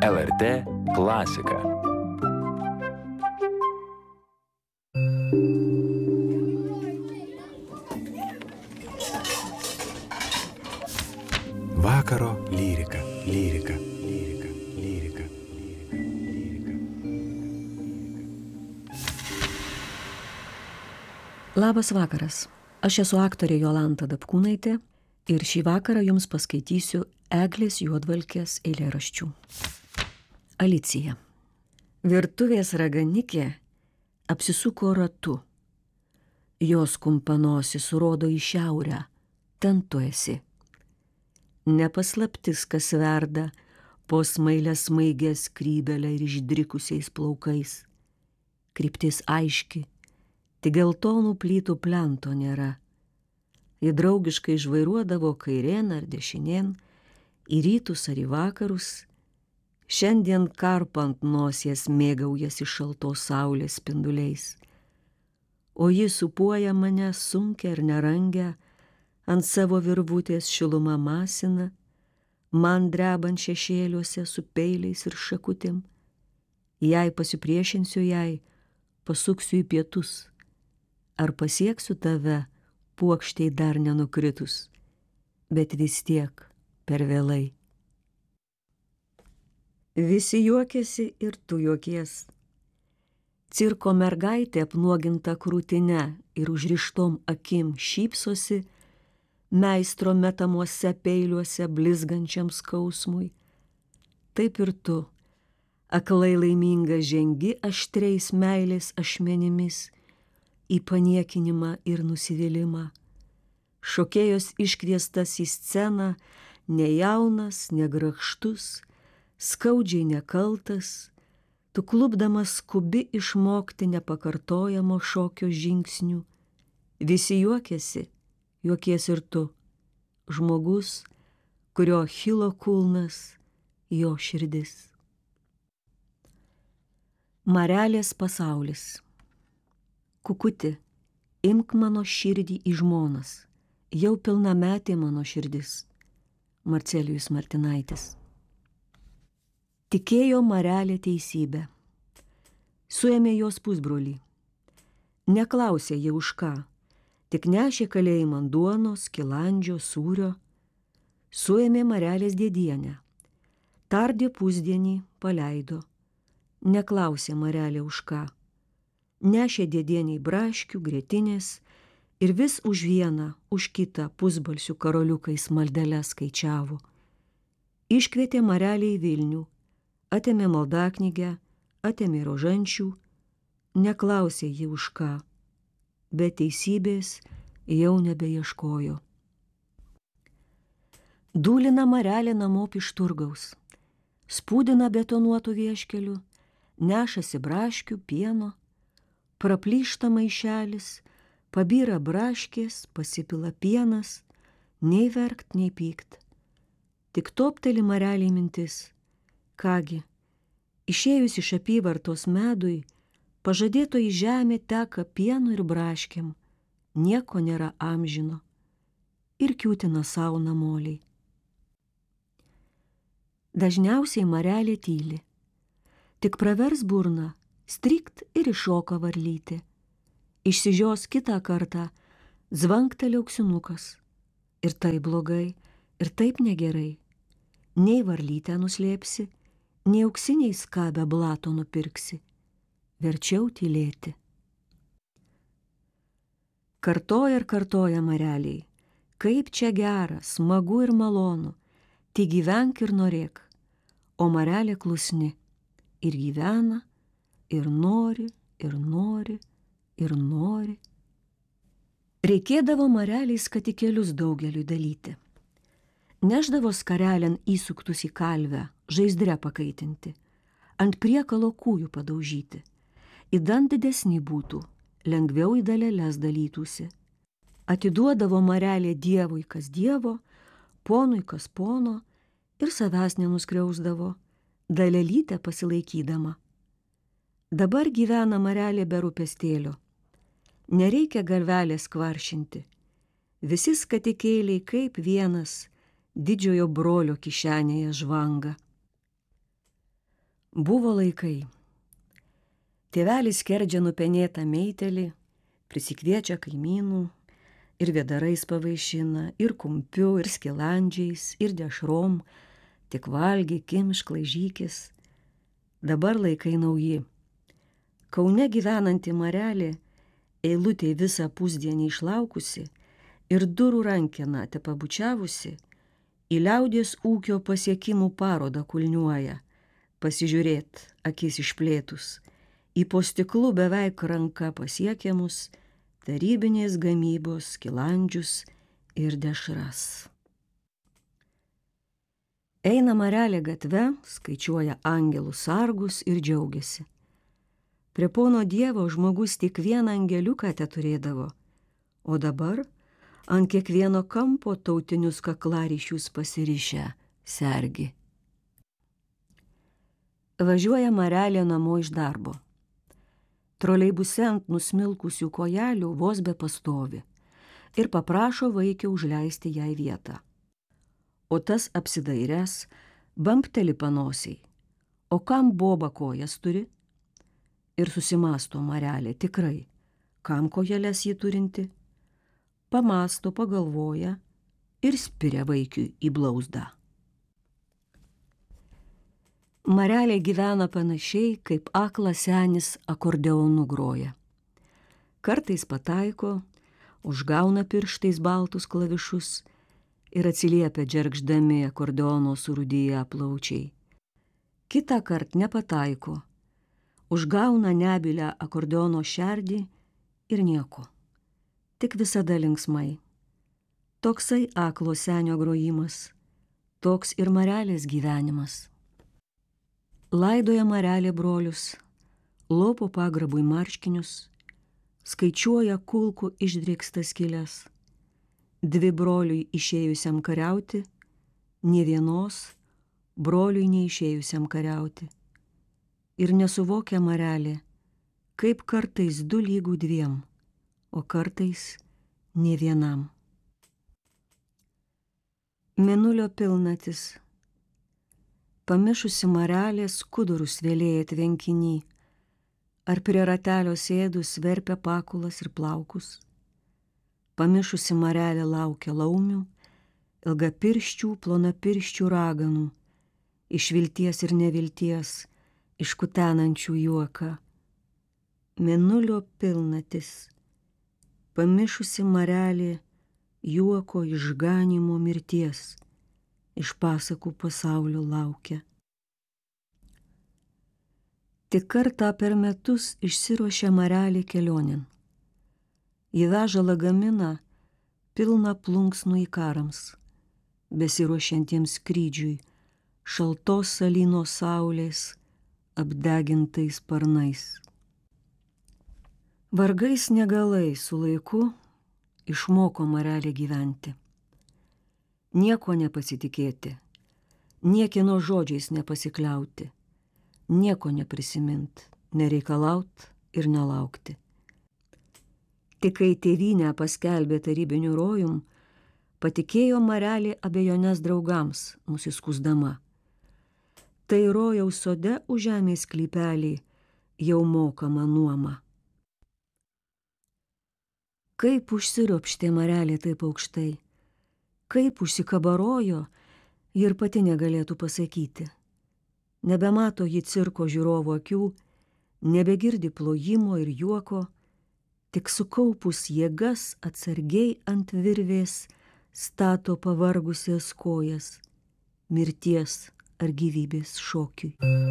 LRT klasika. Vakaro lyrika, lyrika, lyrika, lyrika, lyrika. Labas vakaras. Aš esu aktorė Jolanta Dapkūnaitė ir šį vakarą jums paskaitysiu Eglės Juodvalkės eilėraščių. Alicija. Virtuvės raganikė apsisuko ratu. Jos kumpanosis rodo į šiaurę. Ten tu esi. Nepaslaptis, kas verda po smailę smaigę skrybelę ir išdrikusiais plaukais. Kryptis aiški, tik geltonų plytų plento nėra. Ji draugiškai žvairuodavo kairėn ar dešinėn, į rytus ar į vakarus. Šiandien karpant nosies mėgaujasi šaltos saulės spinduliais. O ji supuoja mane sunkia ir nerangę, ant savo virvutės šilumą masina, man drebant šešėliuose su peiliais ir šakutėm. Jei pasipriešinsiu jai, pasuksiu į pietus. Ar pasieksiu tave, puokštei dar nenukritus, bet vis tiek per vėlai. Visi juokiasi ir tu juokies. Cirko mergaitė apnuoginta krūtine ir užrištom akim šypsosi, meistro metamuose peiliuose blizgančiam skausmui. Taip ir tu, aklai laiminga žengi aštriais meilės ašmenimis, į paniekinimą ir nusivylimą. Šokėjos iškviestas į sceną, nejaunas, negrakštus, skaudžiai nekaltas, tu klupdamas skubi išmokti nepakartojamo šokio žingsnių. Visi juokiasi, juokies ir tu, žmogus, kurio Achilo kulnas, jo širdis. Marelės pasaulis. Kukuti, imk mano širdį į žmonas, jau pilnametė mano širdis. Marcelijus Martinaitis. Tikėjo Marelė teisybę. Suėmė jos pusbrolį. Neklausė jie už ką, tik nešė kalėjimą duonos, skilandžio, sūrio. Suėmė Marelės dėdienę. Tardė pusdienį, paleido. Neklausė Marelė už ką. Nešė dėdieniai braškių, grietinės ir vis už vieną, už kitą pusbalsių karoliukais maldeles skaičiavo. Iškvietė Marelę į Vilnių, atėmė maldaknygę, atėmė rožančių, neklausė ji už ką, bet teisybės jau nebeieškojo. Dūlina Marelė namop iš turgaus, spūdina betonuotų vieškelių, nešasi braškių, pieno, praplyšta maišelis, pabyra braškės, pasipila pienas, nei verkt, nei pykt. Tik topteli Marelei mintis, kągi, išėjus iš apyvartos medui, pažadėtoji žemė teka pienu ir braškėm, nieko nėra amžino, ir kiūtina savo namoliai. Dažniausiai Marelė tyli, tik pravers burną, strykt ir iššoka varlytė. Išsižios kitą kartą, zvankteli auksinukas. Ir taip blogai, ir taip negerai. Nei varlytę nuslėpsi, nei auksiniai skabę blato nupirksi. Verčiau tylėti. Kartoja ir kartoja Mareliai, kaip čia gera, smagu ir malonu, tik gyvenk ir norėk. O Marelė klusni ir gyvena, ir nori, ir nori, ir nori. Reikėdavo Mareliai skatikėlius daugeliui dalyti. Neždavo skarelėn įsuktus į kalvę, žaizdre pakaitinti, ant priekalo kūjų padaužyti. Įdan didesnį būtų, lengviau į daleles dalytųsi. Atiduodavo Marelė dievui kas dievo, ponui kas pono ir savęs nenuskriausdavo, dalelytę pasilaikydama. Dabar gyvena Marelė be rūpestėlio. Nereikia galvelės kvaršinti. Visi skatikėliai kaip vienas didžiojo brolio kišenėje žvanga. Buvo laikai. Tėvelis skerdžia nupenėtą meitelį, prisikviečia kaimynų ir vėdarais pavaišina, ir kumpiu, ir skilandžiais, ir dešrom, tik valgy, kimšk, laižykis. Dabar laikai nauji. Kaune gyvenanti Marelė, eilutėj visą pusdienį išlaukusi ir durų rankeną tepabučiavusi, į liaudies ūkio pasiekimų parodą kulniuoja, pasižiūrėt, akis išplėtus, į po stiklu beveik ranka pasiekiamus tarybinės gamybos skilandžius ir dešras. Eina Marelė gatve, skaičiuoja angelų sargus ir džiaugiasi. Prie pono Dievo žmogus tik vieną angeliuką teturėdavo, o dabar ant kiekvieno kampo tautinius kaklaryšius pasirišę sergi. Važiuoja Marelė namo iš darbo. Troleibuse ant nusmilkusių kojelių vos be pastovi ir paprašo vaikio užleisti jai vietą. O tas apsidairęs, bampteli panosiai. O kam boba kojas turi? Ir susimasto Marelė, tikrai, kam kojeles jį turinti? Pamasto, pagalvoja ir spiria vaikiui į blauzdą. Marelė gyvena panašiai, kaip aklas senis akordeonu groja. Kartais pataiko, užgauna pirštais baltus klavišus ir atsiliepia džergždami akordeono surūdyje plaučiai. Kitą kart nepataiko, užgauna nebylę akordeono šerdį ir nieko. Tik visada linksmai. Toksai aklo senio grojimas, toks ir Marelės gyvenimas. Laidoja Marelė brolius, lopo pagrabui marškinius, skaičiuoja kulkų išdrėkstas skyles. 2 broliui išėjusiam kariauti, nė vienos broliui neišėjusiam kariauti. Ir nesuvokia Marelė, kaip kartais 2 lygų 2, o kartais nė vienam. Mėnulio pilnatis. Pamišusi Marelė skudurus vėlėja tvenkinį, ar prie ratelio sėdus verpia pakulas ir plaukus. Pamišusi Marelė laukia laumių, ilgapirščių, plonapirščių raganų, iš vilties ir nevilties, iškutenančių juoką. Mėnulio pilnatis. Pamišusi Marelė juoko išganimo mirties, iš pasakų pasaulio laukia. Tik kartą per metus išsiruošia Marelė kelionėn. Ji veža lagaminą pilną plunksnų ikarams, besiruošiantiems skrydžiui, šaltos salyno saulės apdegintais sparnais. Vargais negalai su laiku išmoko Marelė gyventi. Nieko nepasitikėti, niekieno žodžiais nepasikliauti, nieko neprisimint, nereikalaut ir nelaukti. Tik kai tėvynę paskelbė tarybiniu rojum, patikėjo Marelė abejonės draugams, nusiskusdama. Tai rojaus sode už žemės sklypelį jau mokama nuoma. Kaip užsiropštė Marelė taip aukštai, kaip užsikabarojo, ji ir pati negalėtų pasakyti. Nebemato ji cirko žiūrovų akių, nebegirdi plojimo ir juoko, tik sukaupus jėgas atsargiai ant virvės stato pavargusias kojas mirties ar gyvybės šokiui.